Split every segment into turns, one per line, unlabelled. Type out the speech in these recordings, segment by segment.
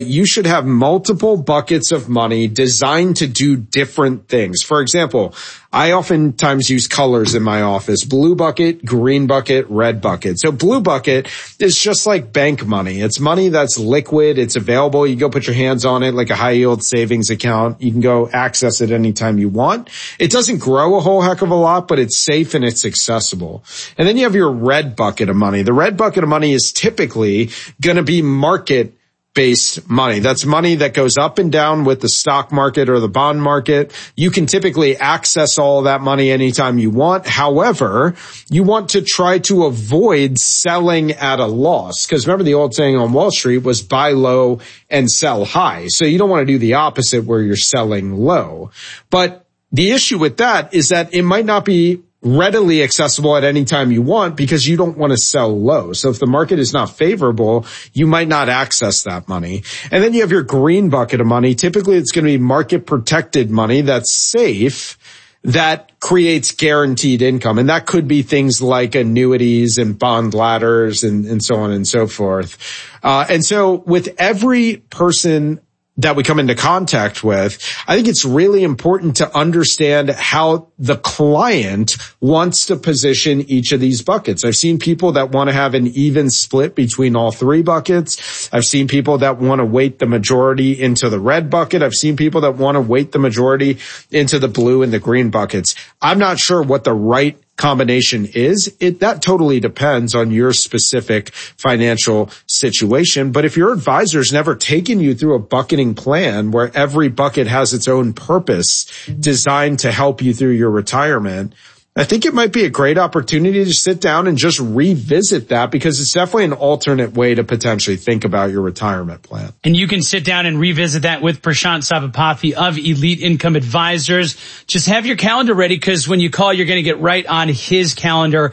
you should have multiple buckets of money designed to do different things. For example, I oftentimes use colors in my office: blue bucket, green bucket, red bucket. So blue bucket is just like bank money. It's money that's liquid. It's available. You go put your hands on it like a high yield savings account. You can go access it anytime you want. It doesn't grow a whole heck of a lot, but it's safe and it's accessible. And then you have your red bucket of money. The red bucket of money is typically going to be market based money. That's money that goes up and down with the stock market or the bond market. You can typically access all of that money anytime you want. However, you want to try to avoid selling at a loss, because remember the old saying on Wall Street was buy low and sell high. So you don't want to do the opposite where you're selling low. But the issue with that is that it might not be readily accessible at any time you want because you don't want to sell low. So if the market is not favorable, you might not access that money. And then you have your green bucket of money. Typically it's going to be market protected money that's safe, that creates guaranteed income. And that could be things like annuities and bond ladders and so on and so forth. And so with every person that we come into contact with, I think it's really important to understand how the client wants to position each of these buckets. I've seen people that want to have an even split between all three buckets. I've seen people that want to weight the majority into the red bucket. I've seen people that want to weight the majority into the blue and the green buckets. I'm not sure what the right combination is. That totally depends on your specific financial situation. But if your advisor's never taken you through a bucketing plan where every bucket has its own purpose designed to help you through your retirement, I think it might be a great opportunity to sit down and just revisit that, because it's definitely an alternate way to potentially think about your retirement plan.
And you can sit down and revisit that with Prashant Sabapathy of Elite Income Advisors. Just have your calendar ready, because when you call, you're going to get right on his calendar.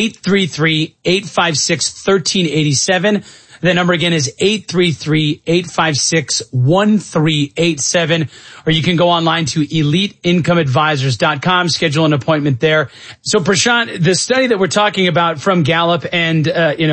833-856-1387. The number again is 833-856-1387, or you can go online to eliteincomeadvisors.com, schedule an appointment there. So Prashant, the study that we're talking about from Gallup and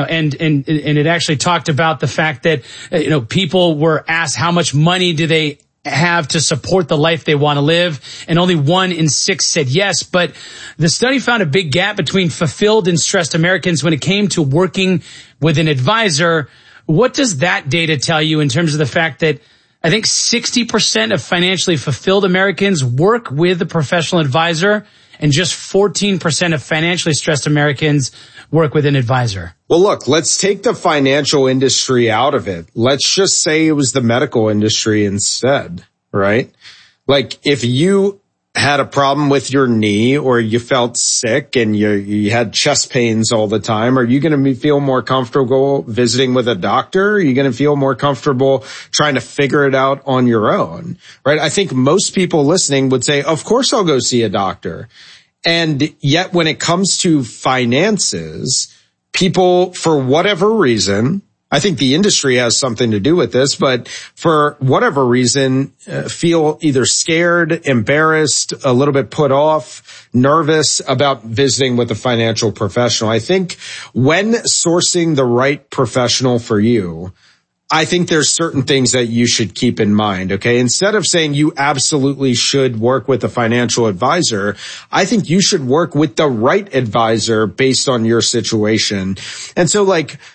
it actually talked about the fact that, people were asked how much money do they have to support the life they want to live, and only 1 in 6 said yes. But the study found a big gap between fulfilled and stressed Americans when it came to working with an advisor. What does that data tell you in terms of the fact that I think 60% of financially fulfilled Americans work with a professional advisor, and just 14% of financially stressed Americans work with an advisor?
Well, look, let's take the financial industry out of it. Let's just say it was the medical industry instead, right? Like if you had a problem with your knee, or you felt sick and you had chest pains all the time, are you going to feel more comfortable visiting with a doctor? Are you going to feel more comfortable trying to figure it out on your own, right? I think most people listening would say, of course I'll go see a doctor. And yet when it comes to finances, people, for whatever reason, I think the industry has something to do with this, but for whatever reason, feel either scared, embarrassed, a little bit put off, nervous about visiting with a financial professional. I think when sourcing the right professional for you, I think there's certain things that you should keep in mind, okay? Instead of saying you absolutely should work with a financial advisor, I think you should work with the right advisor based on your situation. And so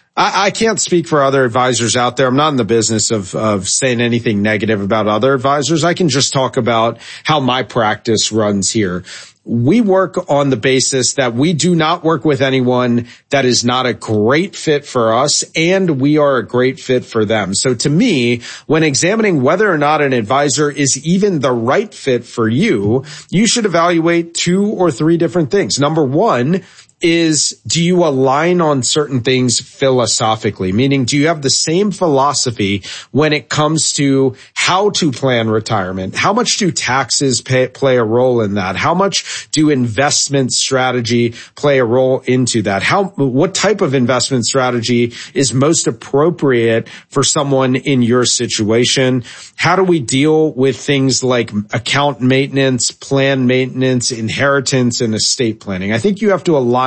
I can't speak for other advisors out there. I'm not in the business of saying anything negative about other advisors. I can just talk about how my practice runs here. We work on the basis that we do not work with anyone that is not a great fit for us, and we are a great fit for them. So to me, when examining whether or not an advisor is even the right fit for you, you should evaluate 2 or 3 different things. Number one is, do you align on certain things philosophically? Meaning, do you have the same philosophy when it comes to how to plan retirement? How much do taxes play a role in that? How much do investment strategy play a role into that? What type of investment strategy is most appropriate for someone in your situation? How do we deal with things like account maintenance, plan maintenance, inheritance, and estate planning? I think you have to align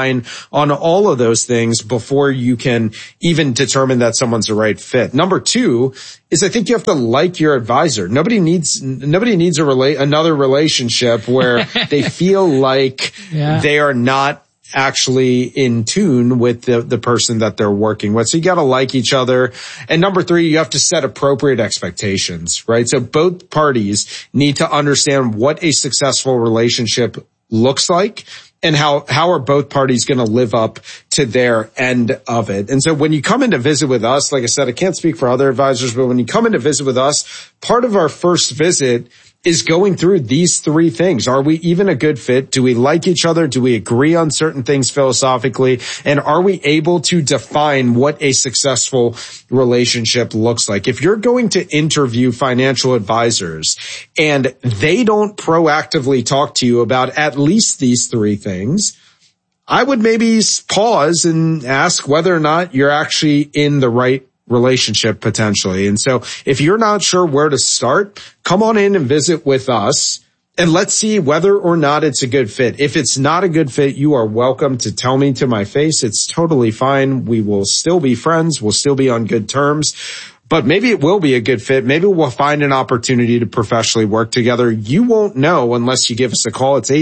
align on all of those things before you can even determine that someone's the right fit. Number two is I think you have to like your advisor. Nobody needs another relationship where they feel like they are not actually in tune with the person that they're working with. So you got to like each other. And number three, you have to set appropriate expectations, right? So both parties need to understand what a successful relationship looks like and how are both parties going to live up to their end of it. And so when you come in to visit with us, like I said, I can't speak for other advisors, but when you come in to visit with us, part of our first visit is going through these three things. Are we even a good fit? Do we like each other? Do we agree on certain things philosophically? And are we able to define what a successful relationship looks like? If you're going to interview financial advisors and they don't proactively talk to you about at least these three things, I would maybe pause and ask whether or not you're actually in the right relationship potentially. And so if you're not sure where to start, come on in and visit with us and let's see whether or not it's a good fit. If it's not a good fit, you are welcome to tell me to my face. It's totally fine. We will still be friends. We'll still be on good terms. But maybe it will be a good fit. Maybe we'll find an opportunity to professionally work together. You won't know unless you give us a call. It's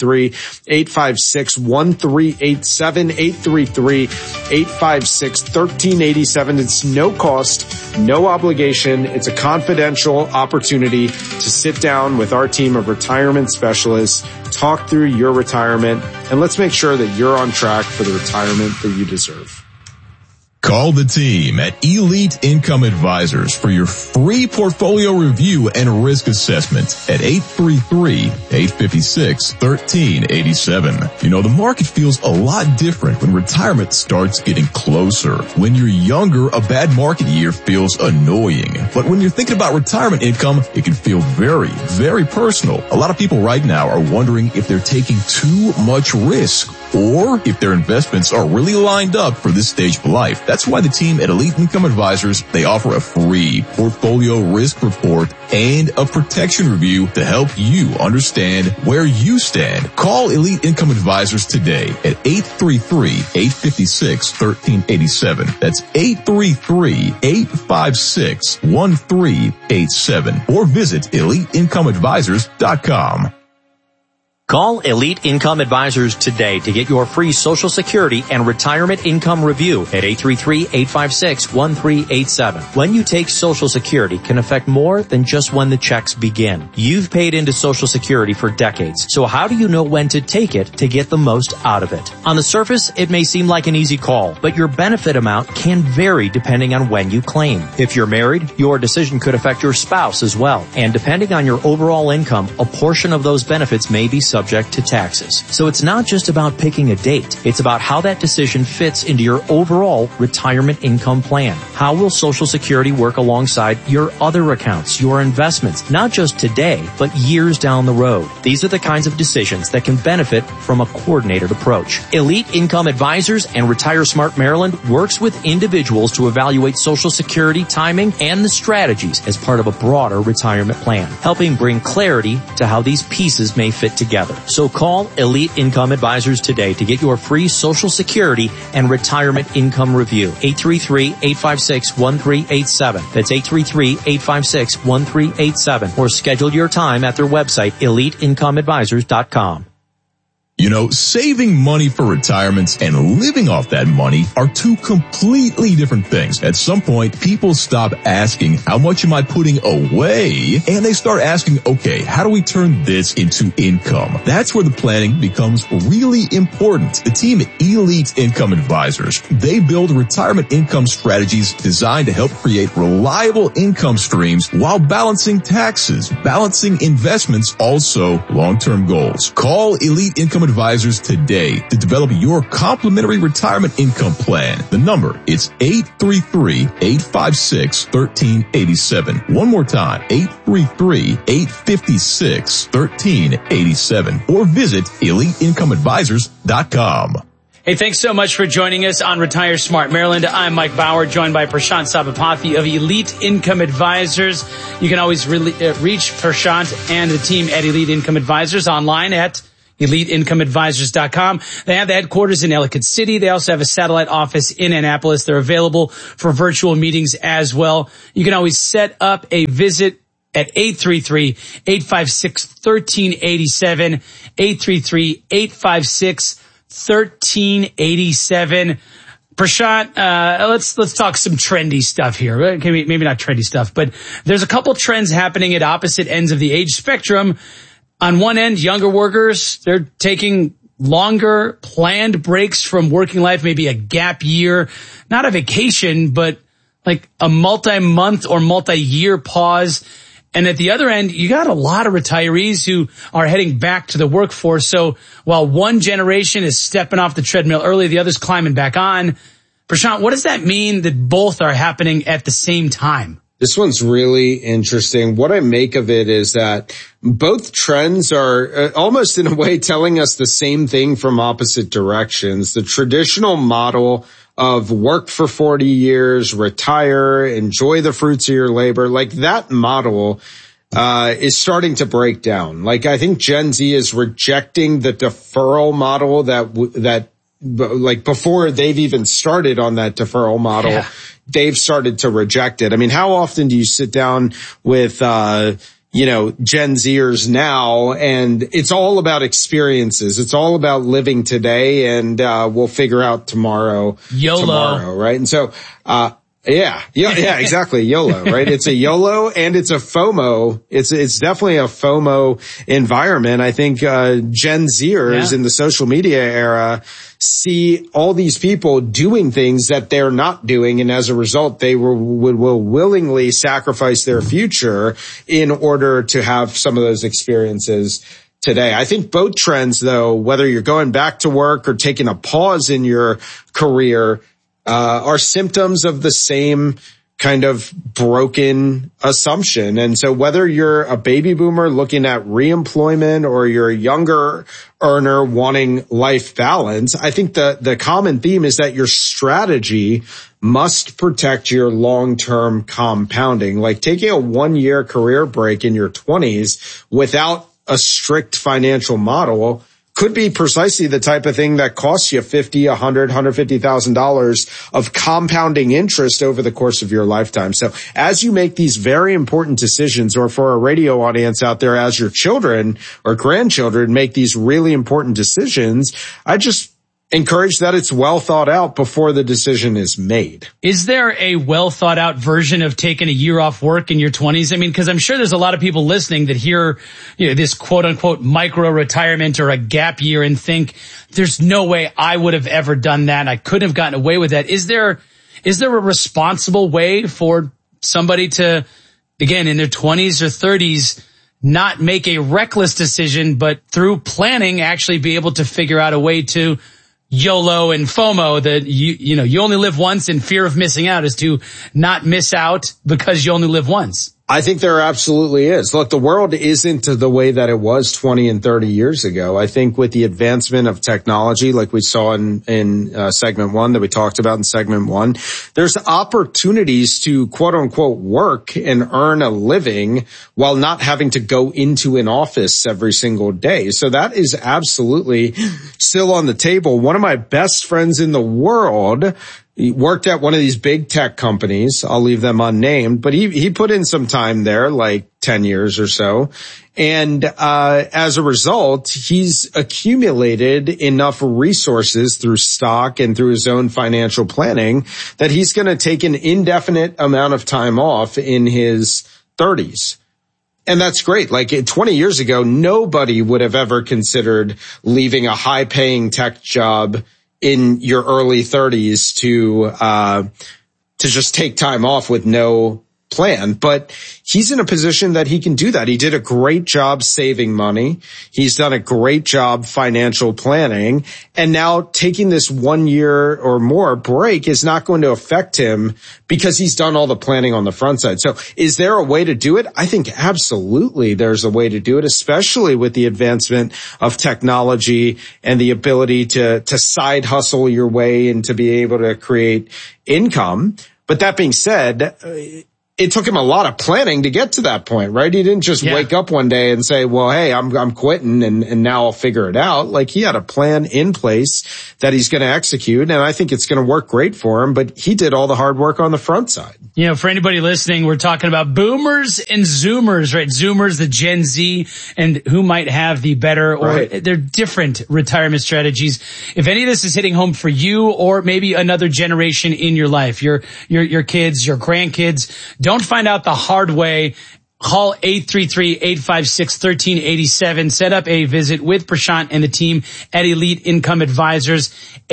833-856-1387, 833-856-1387. It's no cost, no obligation. It's a confidential opportunity to sit down with our team of retirement specialists, talk through your retirement, and let's make sure that you're on track for the retirement that you deserve.
Call the team at Elite Income Advisors for your free portfolio review and risk assessment at 833-856-1387. You know, the market feels a lot different when retirement starts getting closer. When you're younger, a bad market year feels annoying. But when you're thinking about retirement income, it can feel very, very personal. A lot of people right now are wondering if they're taking too much risk or if their investments are really lined up for this stage of life. That's why the team at Elite Income Advisors, they offer a free portfolio risk report and a protection review to help you understand where you stand. Call Elite Income Advisors today at 833-856-1387. That's 833-856-1387. Or visit EliteIncomeAdvisors.com.
Call Elite Income Advisors today to get your free Social Security and retirement income review at 833-856-1387. When you take Social Security can affect more than just when the checks begin. You've paid into Social Security for decades, so how do you know when to take it to get the most out of it? On the surface, it may seem like an easy call, but your benefit amount can vary depending on when you claim. If you're married, your decision could affect your spouse as well, and depending on your overall income, a portion of those benefits may be subject to taxes. So it's not just about picking a date. It's about how that decision fits into your overall retirement income plan. How will Social Security work alongside your other accounts, your investments, not just today, but years down the road? These are the kinds of decisions that can benefit from a coordinated approach. Elite Income Advisors and Retire Smart Maryland works with individuals to evaluate Social Security timing and the strategies as part of a broader retirement plan, helping bring clarity to how these pieces may fit together. So call Elite Income Advisors today to get your free Social Security and retirement income review. 833-856-1387. That's 833-856-1387. Or schedule your time at their website, EliteIncomeAdvisors.com.
You know, saving money for retirement and living off that money are two completely different things. At some point, people stop asking, how much am I putting away? And they start asking, okay, how do we turn this into income? That's where the planning becomes really important. The team at Elite Income Advisors, they build retirement income strategies designed to help create reliable income streams while balancing taxes, balancing investments, also long-term goals. Call Elite Income Advisors today to develop your complimentary retirement income plan. The number, it's 833-856-1387. One more time, 833-856-1387. Or visit EliteIncomeAdvisors.com.
Hey, thanks so much for joining us on Retire Smart Maryland. I'm Mike Bauer, joined by Prashant Sabapathy of Elite Income Advisors. You can always reach Prashant and the team at Elite Income Advisors online at EliteIncomeAdvisors.com. They have the headquarters in Ellicott City. They also have a satellite office in Annapolis. They're available for virtual meetings as well. You can always set up a visit at 833-856-1387, 833-856-1387. Prashant, let's talk some trendy stuff here. Okay, maybe not trendy stuff, but there's a couple trends happening at opposite ends of the age spectrum. On one end, younger workers, they're taking longer planned breaks from working life, maybe a gap year, not a vacation, but like a multi-month or multi-year pause. And at the other end, you got a lot of retirees who are heading back to the workforce. So while one generation is stepping off the treadmill early, the other's climbing back on. Prashant, what does that mean that both are happening at the same time?
This one's really interesting. What I make of it is that both trends are almost in a way telling us the same thing from opposite directions. The traditional model of work for 40 years, retire, enjoy the fruits of your labor, like that model is starting to break down. Like I think Gen Z is rejecting the deferral model that like before they've even started on that deferral model. Yeah. They've started to reject it. I mean, how often do you sit down with, Gen Zers now, and it's all about experiences. It's all about living today, and we'll figure out tomorrow.
YOLO.
Right? And so, yeah, exactly. YOLO, right? It's a YOLO and it's a FOMO. It's definitely a FOMO environment. I think, Gen Zers in the social media era see all these people doing things that they're not doing. And as a result, they will willingly sacrifice their future in order to have some of those experiences today. I think both trends, though, whether you're going back to work or taking a pause in your career, are symptoms of the same kind of broken assumption. And so whether you're a baby boomer looking at reemployment or you're a younger earner wanting life balance, I think the common theme is that your strategy must protect your long-term compounding. Like taking a 1-year career break in your 20s without a strict financial model could be precisely the type of thing that costs you $50,000, $100,000, $150,000 of compounding interest over the course of your lifetime. So as you make these very important decisions, or for a radio audience out there, as your children or grandchildren make these really important decisions, I just encourage that it's well thought out before the decision is made.
Is there a well thought out version of taking a year off work in your 20s? I mean, because I'm sure there's a lot of people listening that hear, this quote unquote micro retirement or a gap year and think there's no way I would have ever done that. I couldn't have gotten away with that. Is there a responsible way for somebody to, again, in their 20s or 30s, not make a reckless decision, but through planning actually be able to figure out a way to YOLO and FOMO, that you only live once, and fear of missing out is to not miss out because you only live once?
I think there absolutely is. Look, the world isn't the way that it was 20 and 30 years ago. I think with the advancement of technology, like we saw in segment 1, that we talked about in segment 1, there's opportunities to quote unquote work and earn a living while not having to go into an office every single day. So that is absolutely still on the table. One of my best friends in the world, he worked at one of these big tech companies. I'll leave them unnamed, but he put in some time there, like 10 years or so. And, as a result, he's accumulated enough resources through stock and through his own financial planning that he's going to take an indefinite amount of time off in his 30s. And that's great. Like 20 years ago, nobody would have ever considered leaving a high paying tech job in your early 30s to just take time off with no plan. But he's in a position that he can do that. He did a great job saving money. He's done a great job financial planning. And now taking this 1 year or more break is not going to affect him because he's done all the planning on the front side. So is there a way to do it? I think absolutely there's a way to do it, especially with the advancement of technology and the ability to side hustle your way and to be able to create income. But that being said, it took him a lot of planning to get to that point, right? He didn't just wake up one day and say, well, hey, I'm quitting and now I'll figure it out. Like, he had a plan in place that he's going to execute, and I think it's going to work great for him, but he did all the hard work on the front side.
You know, for anybody listening, we're talking about boomers and zoomers, right? Zoomers, the Gen Z, and who might have the better, or they're different retirement strategies. If any of this is hitting home for you, or maybe another generation in your life, your kids, your grandkids, don't find out the hard way. Call 833-856-1387. Set up a visit with Prashant and the team at Elite Income Advisors.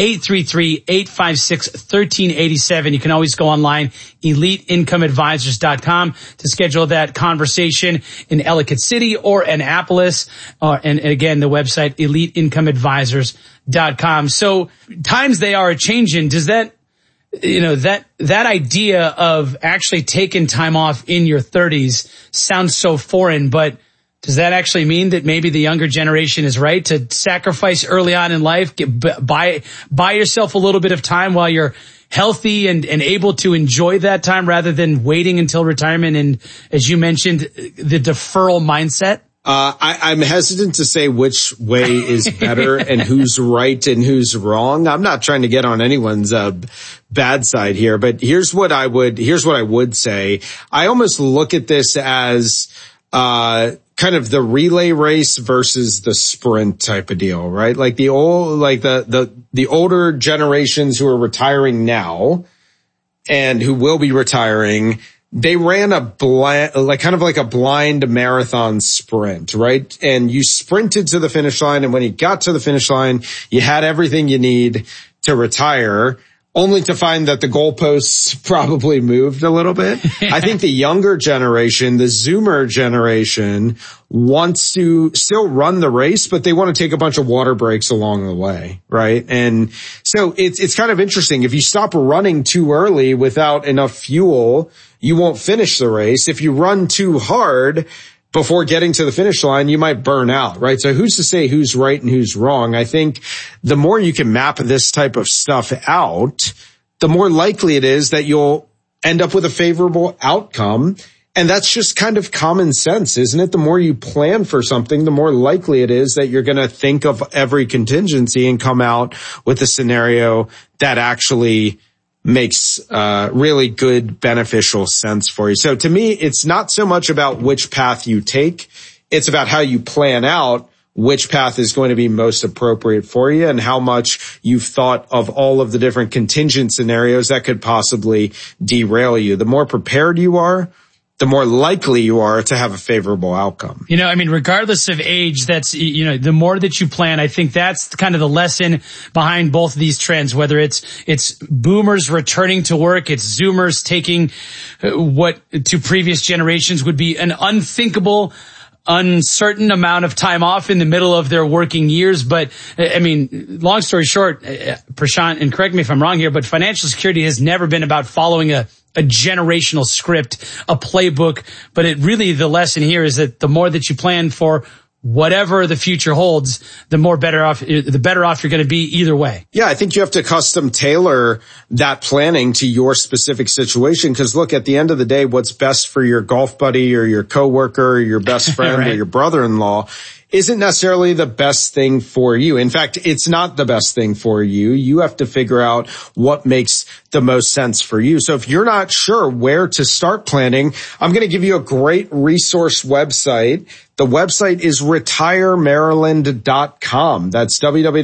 833-856-1387. You can always go online, eliteincomeadvisors.com, to schedule that conversation in Ellicott City or Annapolis. And again, the website, eliteincomeadvisors.com. So times they are a-changing. Does that, you know, that idea of actually taking time off in your 30s sounds so foreign, but does that actually mean that maybe the younger generation is right to sacrifice early on in life, buy yourself a little bit of time while you're healthy and able to enjoy that time rather than waiting until retirement? And as you mentioned, the deferral mindset.
I'm hesitant to say which way is better and who's right and who's wrong. I'm not trying to get on anyone's bad side here, but here's what I would say. I almost look at this as kind of the relay race versus the sprint type of deal, right? Like the older generations who are retiring now and who will be retiring, they ran a blind marathon sprint, right? And you sprinted to the finish line. And when you got to the finish line, you had everything you need to retire, only to find that the goalposts probably moved a little bit. I think the younger generation, the Zoomer generation, wants to still run the race, but they want to take a bunch of water breaks along the way, right? And so it's kind of interesting. If you stop running too early without enough fuel, you won't finish the race. If you run too hard before getting to the finish line, you might burn out, right? So who's to say who's right and who's wrong? I think the more you can map this type of stuff out, the more likely it is that you'll end up with a favorable outcome. And that's just kind of common sense, isn't it? The more you plan for something, the more likely it is that you're going to think of every contingency and come out with a scenario that actually makes really good, beneficial sense for you. So to me, it's not so much about which path you take. It's about how you plan out which path is going to be most appropriate for you and how much you've thought of all of the different contingent scenarios that could possibly derail you. The more prepared you are, the more likely you are to have a favorable outcome.
You know, I mean, regardless of age, that's, you know, the more that you plan, I think that's kind of the lesson behind both of these trends, whether it's boomers returning to work, it's zoomers taking what to previous generations would be an unthinkable, uncertain amount of time off in the middle of their working years. But I mean, long story short, Prashant, and correct me if I'm wrong here, but financial security has never been about following a generational script, a playbook. But it really, the lesson here is that the more that you plan for whatever the future holds, the better off you're going to be either way.
Yeah, I think you have to custom tailor that planning to your specific situation. Because look, at the end of the day, what's best for your golf buddy or your coworker or your best friend right. or your brother-in-law isn't necessarily the best thing for you. In fact, it's not the best thing for you. You have to figure out what makes the most sense for you. So if you're not sure where to start planning, I'm going to give you a great resource website. The website is retiremaryland.com. That's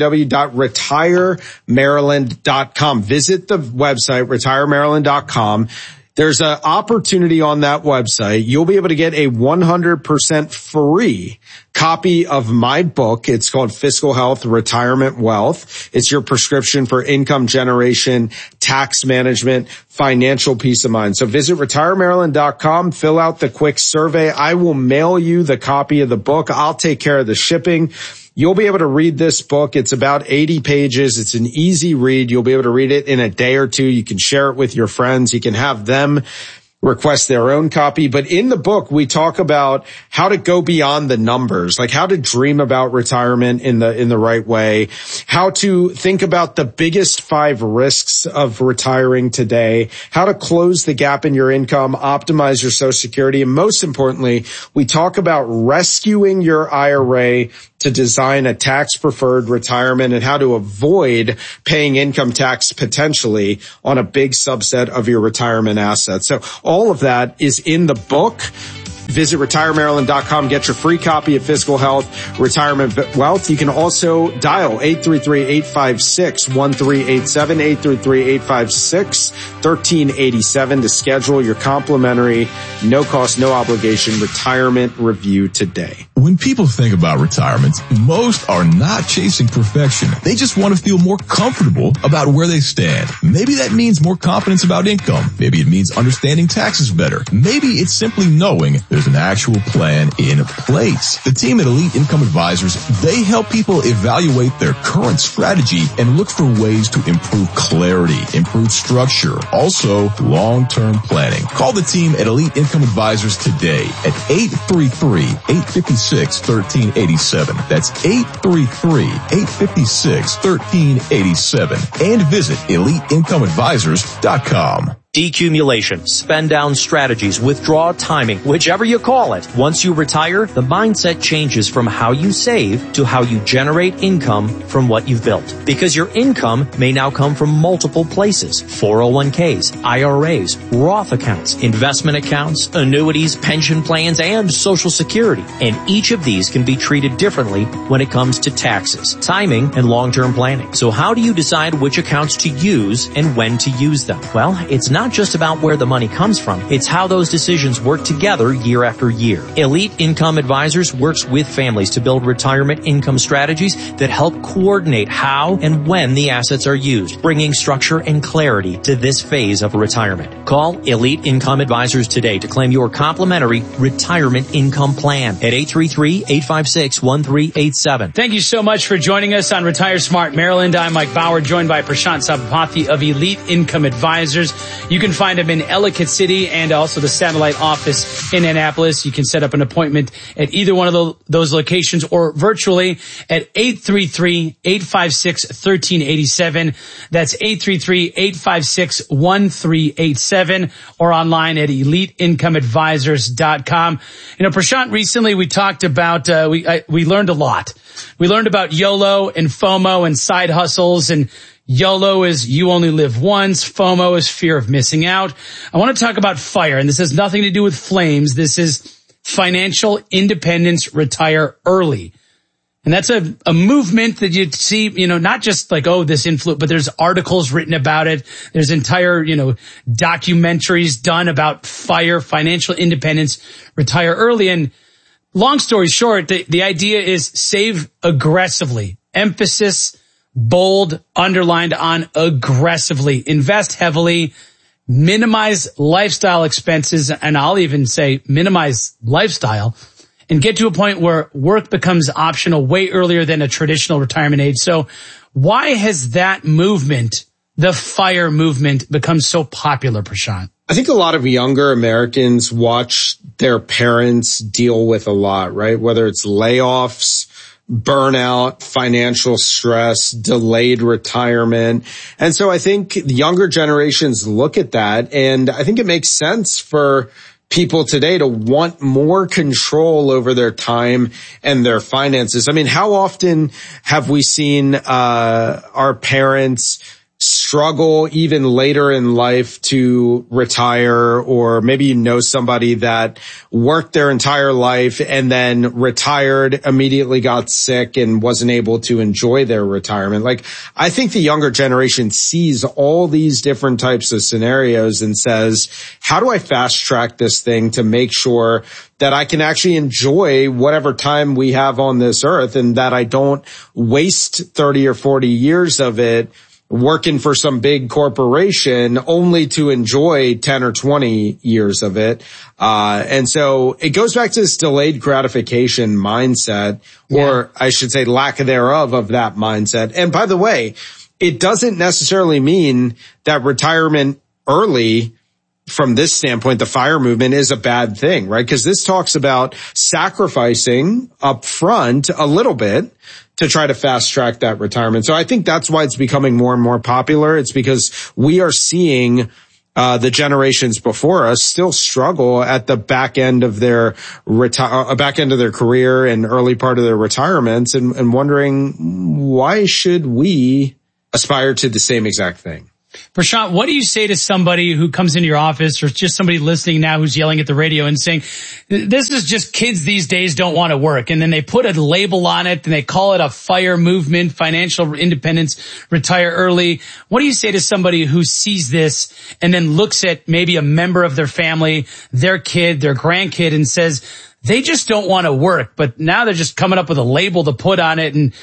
www.retiremaryland.com. Visit the website, retiremaryland.com. There's an opportunity on that website. You'll be able to get a 100% free copy of my book. It's called Fiscal Health, Retirement Wealth. It's your prescription for income generation, tax management, financial peace of mind. So visit retiremaryland.com, fill out the quick survey. I will mail you the copy of the book. I'll take care of the shipping. You'll be able to read this book. It's about 80 pages. It's an easy read. You'll be able to read it in a day or two. You can share it with your friends. You can have them request their own copy. But in the book, we talk about how to go beyond the numbers, like how to dream about retirement in the right way, how to think about the biggest 5 risks of retiring today, how to close the gap in your income, optimize your Social Security. And most importantly, we talk about rescuing your IRA to design a tax-preferred retirement and how to avoid paying income tax potentially on a big subset of your retirement assets. So all of that is in the book. Visit retiremaryland.com. Get your free copy of Fiscal Health, Retirement Wealth. You can also dial 833-856-1387, 833-856-1387 to schedule your complimentary, no cost, no obligation retirement review today.
When people think about retirement, most are not chasing perfection. They just want to feel more comfortable about where they stand. Maybe that means more confidence about income. Maybe it means understanding taxes better. Maybe it's simply knowing there's an actual plan in place. The team at Elite Income Advisors, they help people evaluate their current strategy and look for ways to improve clarity, improve structure, also long-term planning. Call the team at Elite Income Advisors today at 833-856-1387. That's 833-856-1387. And visit EliteIncomeAdvisors.com.
Decumulation, spend down strategies, withdrawal timing, whichever you call it. Once you retire, the mindset changes from how you save to how you generate income from what you've built. Because your income may now come from multiple places. 401ks, IRAs, Roth accounts, investment accounts, annuities, pension plans, and Social Security. And each of these can be treated differently when it comes to taxes, timing, and long-term planning. So how do you decide which accounts to use and when to use them? Well, it's not just about where the money comes from. It's how those decisions work together year after year. Elite Income Advisors works with families to build retirement income strategies that help coordinate how and when the assets are used, bringing structure and clarity to this phase of retirement. Call Elite Income Advisors today to claim your complimentary retirement income plan at 833-856-1387.
Thank you so much for joining us on Retire Smart Maryland. I'm Mike Bauer, joined by Prashant Sabapathy of Elite Income Advisors. You can find them in Ellicott City and also the satellite office in Annapolis. You can set up an appointment at either one of those locations or virtually at 833-856-1387. That's 833-856-1387 or online at EliteIncomeAdvisors.com. You know, Prashant, recently we talked about, we learned a lot. We learned about YOLO and FOMO and side hustles, and YOLO is you only live once. FOMO is fear of missing out. I want to talk about FIRE, and this has nothing to do with flames. This is financial independence, retire early. And that's a movement that you see, you know, not just like, oh, this influence, but there's articles written about it. There's entire, you know, documentaries done about FIRE, financial independence, retire early. And long story short, the idea is save aggressively. Emphasis, bold, underlined on aggressively. Invest heavily, minimize lifestyle expenses, and I'll even say minimize lifestyle, and get to a point where work becomes optional way earlier than a traditional retirement age. So why has that movement, the FIRE movement, become so popular, Prashant?
I think a lot of younger Americans watch their parents deal with a lot, right? Whether it's layoffs, burnout, financial stress, delayed retirement. And so I think the younger generations look at that, and I think it makes sense for people today to want more control over their time and their finances. I mean, how often have we seen our parents struggle even later in life to retire, or maybe you know somebody that worked their entire life and then retired, immediately got sick and wasn't able to enjoy their retirement. Like, I think the younger generation sees all these different types of scenarios and says, how do I fast track this thing to make sure that I can actually enjoy whatever time we have on this earth and that I don't waste 30 or 40 years of it working for some big corporation only to enjoy 10 or 20 years of it. And so it goes back to this delayed gratification mindset, or I should say lack thereof of that mindset. And by the way, it doesn't necessarily mean that retirement early from this standpoint, the FIRE movement is a bad thing, right? Because this talks about sacrificing up front a little bit to try to fast track that retirement. So I think that's why it's becoming more and more popular. It's because we are seeing the generations before us still struggle at the back end of their career and early part of their retirements, and wondering, why should we aspire to the same exact thing?
Prashant, what do you say to somebody who comes into your office, or just somebody listening now who's yelling at the radio and saying, this is just kids these days don't want to work, and then they put a label on it and they call it a FIRE movement, financial independence, retire early? What do you say to somebody who sees this and then looks at maybe a member of their family, their kid, their grandkid, and says, they just don't want to work, but now they're just coming up with a label to put on it? And,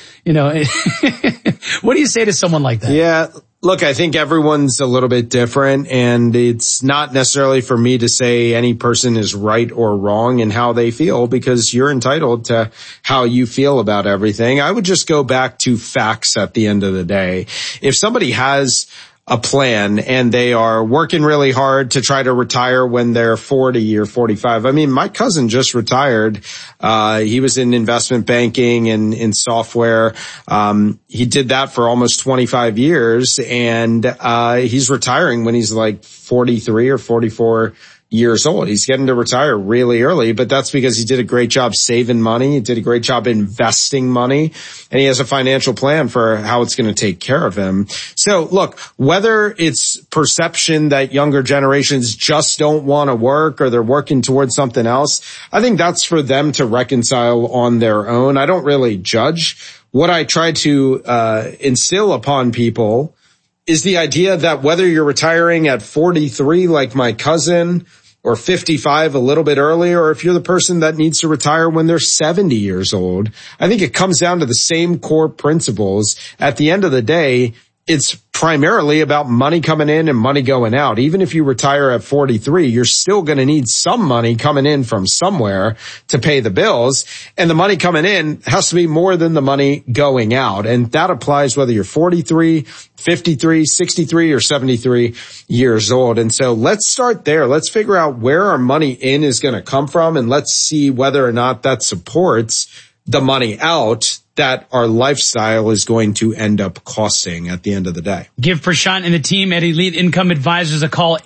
what do you say to someone like that?
Yeah. Look, I think everyone's a little bit different, and it's not necessarily for me to say any person is right or wrong in how they feel, because you're entitled to how you feel about everything. I would just go back to facts at the end of the day. If somebody has a plan and they are working really hard to try to retire when they're 40 or 45. I mean, my cousin just retired. He was in investment banking and in software. He did that for almost 25 years, and he's retiring when he's like 43 or 44 years old. He's getting to retire really early, but that's because he did a great job saving money. He did a great job investing money, and he has a financial plan for how it's going to take care of him. So look, whether it's perception that younger generations just don't want to work or they're working towards something else, I think that's for them to reconcile on their own. I don't really judge. What I try to instill upon people is the idea that whether you're retiring at 43 like my cousin, or 55 a little bit earlier, or if you're the person that needs to retire when they're 70 years old, I think it comes down to the same core principles. At the end of the day, it's primarily about money coming in and money going out. Even if you retire at 43, you're still going to need some money coming in from somewhere to pay the bills. And the money coming in has to be more than the money going out. And that applies whether you're 43, 53, 63, or 73 years old. And so let's start there. Let's figure out where our money in is going to come from, and let's see whether or not that supports the money out that our lifestyle is going to end up costing at the end of the day.
Give Prashant and the team at Elite Income Advisors a call,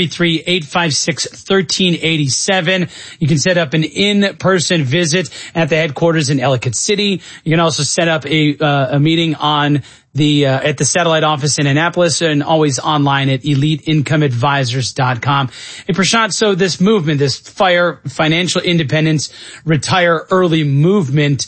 833-856-1387. You can set up an in-person visit at the headquarters in Ellicott City. You can also set up a meeting on at the satellite office in Annapolis, and always online at eliteincomeadvisors.com. Hey, Prashant, so this movement, this FIRE, financial independence, retire early movement,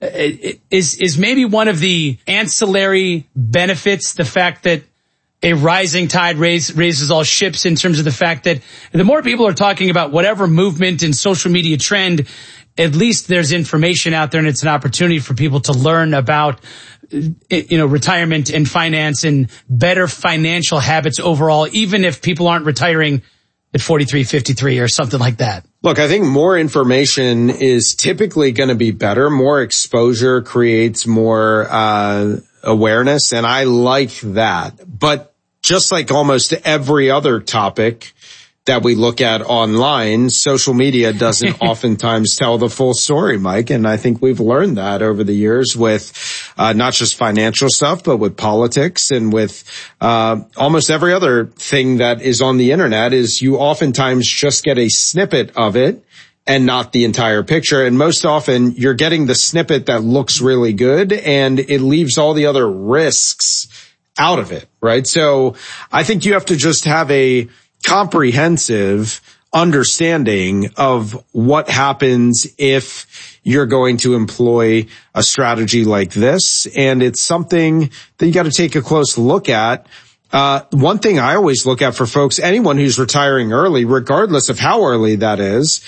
is maybe one of the ancillary benefits, the fact that a rising tide raises all ships, in terms of the fact that the more people are talking about whatever movement and social media trend, at least there's information out there, and it's an opportunity for people to learn about, retirement and finance and better financial habits overall, even if people aren't retiring at 43, 53 or something like that.
Look, I think more information is typically going to be better. More exposure creates more awareness, and I like that. But just like almost every other topic that we look at online, social media doesn't oftentimes tell the full story, Mike. And I think we've learned that over the years with not just financial stuff, but with politics and with almost every other thing that is on the internet. Is you oftentimes just get a snippet of it and not the entire picture. And most often you're getting the snippet that looks really good, and it leaves all the other risks out of it, right? So I think you have to just have a comprehensive understanding of what happens if you're going to employ a strategy like this. And it's something that you got to take a close look at. One thing I always look at for folks, anyone who's retiring early, regardless of how early that is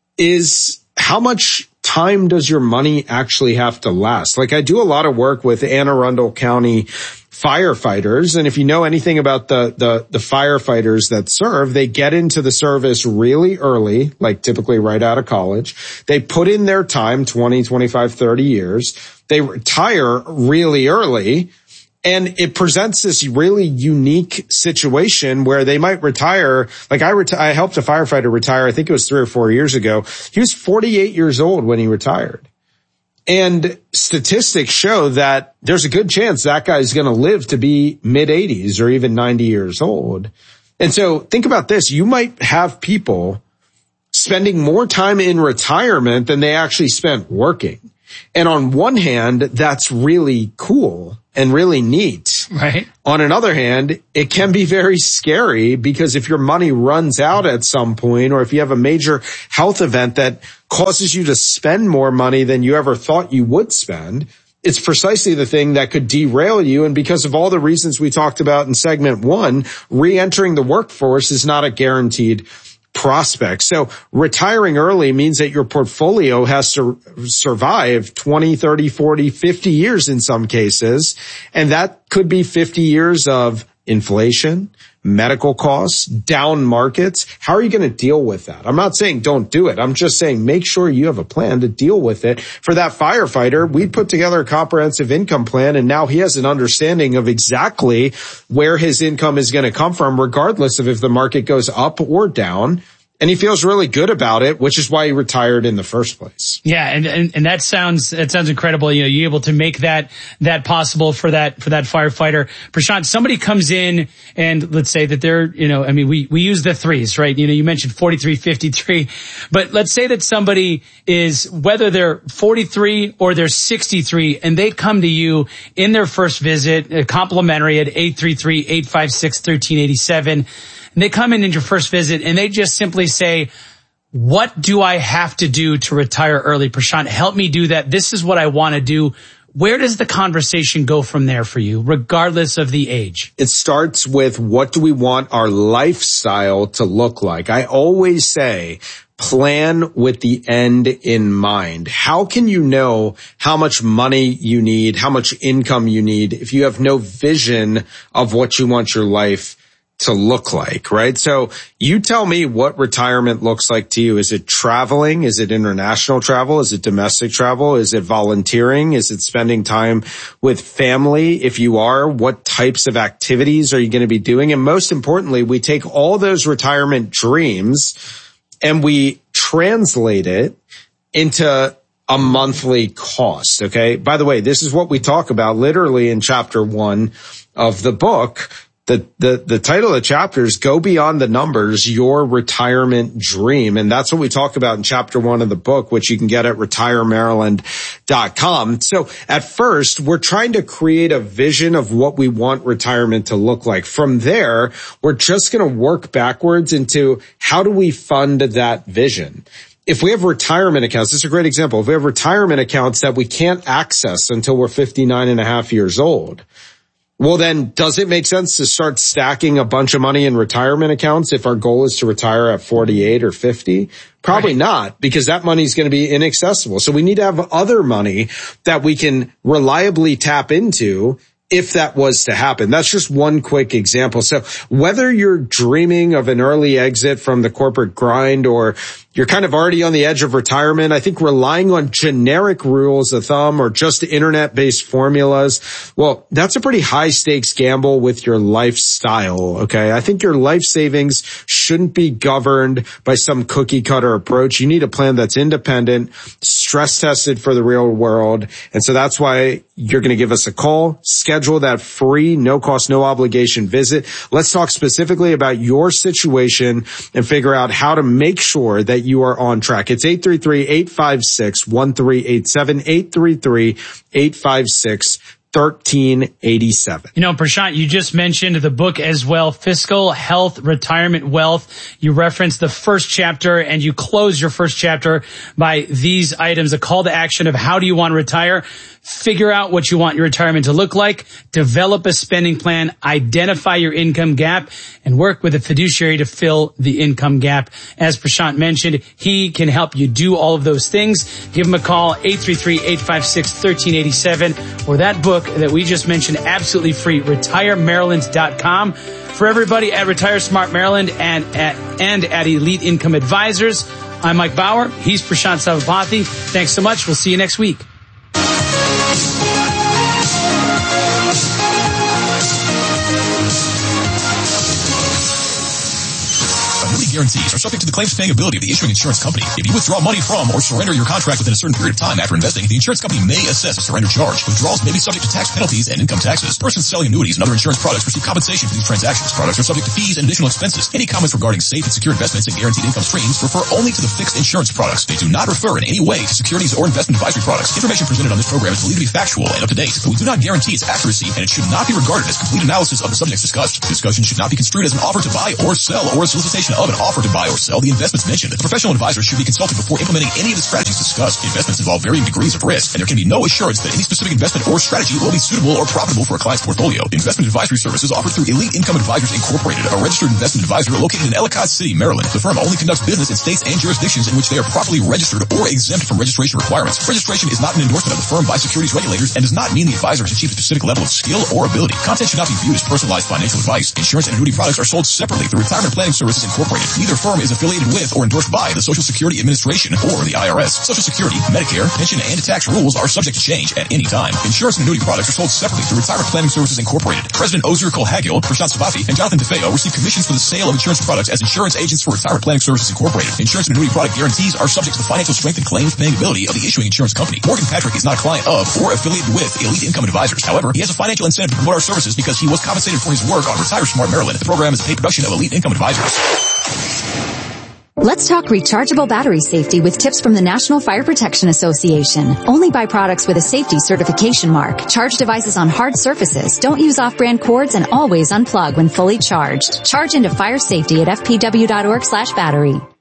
how much time does your money actually have to last? Like, I do a lot of work with Anne Arundel County firefighters. And if you know anything about the firefighters that serve, they get into the service really early, like typically right out of college. They put in their time, 20, 25, 30 years. They retire really early. And it presents this really unique situation where they might retire. Like I helped a firefighter retire. I think it was 3 or 4 years ago. He was 48 years old when he retired. And statistics show that there's a good chance that guy's going to live to be mid-80s or even 90 years old. And so think about this. You might have people spending more time in retirement than they actually spent working. And on one hand, that's really cool and really neat.
Right.
On another hand, it can be very scary because if your money runs out at some point, or if you have a major health event that causes you to spend more money than you ever thought you would spend, it's precisely the thing that could derail you. And because of all the reasons we talked about in segment 1, re-entering the workforce is not a guaranteed prospect. So retiring early means that your portfolio has to survive 20, 30, 40, 50 years in some cases. And that could be 50 years of inflation, medical costs, down markets. How are you going to deal with that? I'm not saying don't do it. I'm just saying make sure you have a plan to deal with it. For that firefighter, we put together a comprehensive income plan, and now he has an understanding of exactly where his income is going to come from, regardless of if the market goes up or down. And he feels really good about it, which is why he retired in the first place.
Yeah, and that sounds incredible. You know, you're able to make that possible for that firefighter. Prashant, somebody comes in and let's say that they're, you know, I mean, we use the threes, right? You know, you mentioned 43, 53, but let's say that somebody is, whether they're 43 or they're 63, and they come to you in their first visit, complimentary at 833-856-1387. And they come in your first visit and they just simply say, what do I have to do to retire early? Prashant, help me do that. This is what I want to do. Where does the conversation go from there for you, regardless of the age?
It starts with, what do we want our lifestyle to look like? I always say, plan with the end in mind. How can you know how much money you need, how much income you need, if you have no vision of what you want your life to look like, right? So you tell me what retirement looks like to you. Is it traveling? Is it international travel? Is it domestic travel? Is it volunteering? Is it spending time with family? If you are, what types of activities are you going to be doing? And most importantly, we take all those retirement dreams and we translate it into a monthly cost. Okay. By the way, this is what we talk about literally in chapter 1 of the book. The title of the chapter is Go Beyond the Numbers, Your Retirement Dream. And that's what we talk about in chapter 1 of the book, which you can get at retiremaryland.com. So at first, we're trying to create a vision of what we want retirement to look like. From there, we're just going to work backwards into how do we fund that vision. If we have retirement accounts, this is a great example. If we have retirement accounts that we can't access until we're 59 and a half years old, well, then does it make sense to start stacking a bunch of money in retirement accounts if our goal is to retire at 48 or 50? Probably not, because that money is going to be inaccessible. So we need to have other money that we can reliably tap into if that was to happen. That's just one quick example. So whether you're dreaming of an early exit from the corporate grind or you're kind of already on the edge of retirement, I think relying on generic rules of thumb or just internet-based formulas, well, that's a pretty high stakes gamble with your lifestyle, okay? I think your life savings shouldn't be governed by some cookie cutter approach. You need a plan that's independent, stress tested for the real world. And so that's why you're going to give us a call, schedule that free, no cost, no obligation visit. Let's talk specifically about your situation and figure out how to make sure that you are on track. It's 833-856-1387, 833-856-1387.
You know, Prashant, you just mentioned the book as well, Fiscal Health, Retirement Wealth. You referenced the first chapter and you close your first chapter by these items, a call to action of how do you want to retire? Figure out what you want your retirement to look like, develop a spending plan, identify your income gap, and work with a fiduciary to fill the income gap. As Prashant mentioned, he can help you do all of those things. Give him a call, 833-856-1387, or that book that we just mentioned, absolutely free, retiremaryland.com. For everybody at Retire Smart Maryland and at Elite Income Advisors, I'm Mike Bauer. He's Prashant Savapathy. Thanks so much. We'll see you next week.
guarantees are subject to the claims paying ability of the issuing insurance company. If you withdraw money from or surrender your contract within a certain period of time after investing, the insurance company may assess a surrender charge. Withdrawals may be subject to tax penalties and income taxes. Persons selling annuities and other insurance products receive compensation for these transactions. Products are subject to fees and additional expenses. Any comments regarding safe and secure investments and guaranteed income streams refer only to the fixed insurance products. They do not refer in any way to securities or investment advisory products. Information presented on this program is believed to be factual and up to date, but we do not guarantee its accuracy, and it should not be regarded as complete analysis of the subjects discussed. Discussion should not be construed as an offer to buy or sell or a solicitation of an offer to buy or sell the investments mentioned. The professional advisor should be consulted before implementing any of the strategies discussed. Investments involve varying degrees of risk, and there can be no assurance that any specific investment or strategy will be suitable or profitable for a client's portfolio. Investment advisory services offered through Elite Income Advisors Incorporated, a registered investment advisor located in Ellicott City, Maryland. The firm only conducts business in states and jurisdictions in which they are properly registered or exempt from registration requirements. Registration is not an endorsement of the firm by securities regulators and does not mean the advisor has achieved a specific level of skill or ability. Content should not be viewed as personalized financial advice. Insurance and annuity products are sold separately through Retirement Planning Services Incorporated. Neither firm is affiliated with or endorsed by the Social Security Administration or the IRS. Social Security, Medicare, pension, and tax rules are subject to change at any time. Insurance and annuity products are sold separately through Retirement Planning Services Incorporated. President Ozer Kolhagil, Prashant Sabathi, and Jonathan DeFeo receive commissions for the sale of insurance products as insurance agents for Retirement Planning Services Incorporated. Insurance and annuity product guarantees are subject to the financial strength and claims paying ability of the issuing insurance company. Morgan Patrick is not a client of or affiliated with Elite Income Advisors. However, he has a financial incentive to promote our services because he was compensated for his work on Retire Smart Maryland. The program is a paid production of Elite Income Advisors.
Let's talk rechargeable battery safety with tips from the National Fire Protection Association. Only buy products with a safety certification mark. Charge devices on hard surfaces. Don't use off-brand cords and always unplug when fully charged. Charge into fire safety at fpw.org/battery.